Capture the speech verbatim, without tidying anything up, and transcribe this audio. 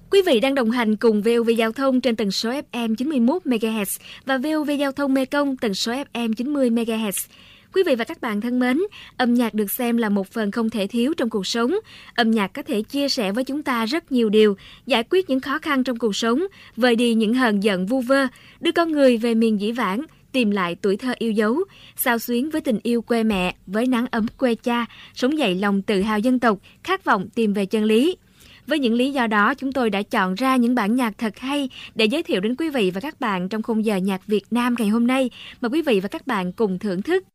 Quý vị đang đồng hành cùng vê o vê Giao thông trên tần số ép em chín mươi mốt mê ga héc và vê o vê Giao thông Mekong tần số ép em chín mươi mê ga héc. Quý vị và các bạn thân mến, âm nhạc được xem là một phần không thể thiếu trong cuộc sống. Âm nhạc có thể chia sẻ với chúng ta rất nhiều điều, giải quyết những khó khăn trong cuộc sống, vơi đi những hờn giận vu vơ, đưa con người về miền dĩ vãng, tìm lại tuổi thơ yêu dấu, xao xuyến với tình yêu quê mẹ, với nắng ấm quê cha, sống dậy lòng tự hào dân tộc, khát vọng tìm về chân lý. Với những lý do đó, chúng tôi đã chọn ra những bản nhạc thật hay để giới thiệu đến quý vị và các bạn trong khung giờ nhạc Việt Nam ngày hôm nay. Mời quý vị và các bạn cùng thưởng thức.